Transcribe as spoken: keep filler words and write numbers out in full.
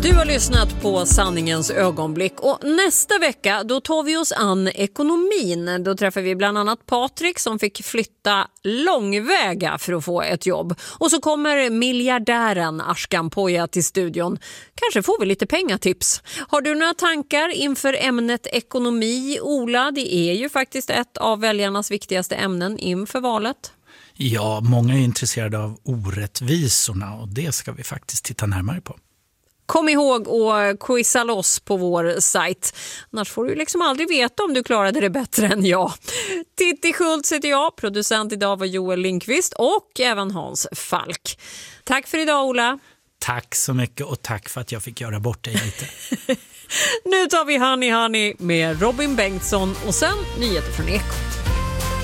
Du har lyssnat på Sanningens ögonblick och nästa vecka då tar vi oss an ekonomin. Då träffar vi bland annat Patrik som fick flytta långväga för att få ett jobb. Och så kommer miljardären Ashkan Poya till studion. Kanske får vi lite pengatips. Har du några tankar inför ämnet ekonomi, Ola? Det är ju faktiskt ett av väljarnas viktigaste ämnen inför valet. Ja, många är intresserade av orättvisorna och det ska vi faktiskt titta närmare på. Kom ihåg att quizza loss på vår sajt. Annars får du liksom aldrig veta om du klarade det bättre än jag. Titti Schultz heter jag, producent idag var Joel Lindqvist och även Hans Falk. Tack för idag, Ola. Tack så mycket och tack för att jag fick göra bort dig lite. Nu tar vi Honey Honey med Robin Bengtsson och sen nyheter från Ekot.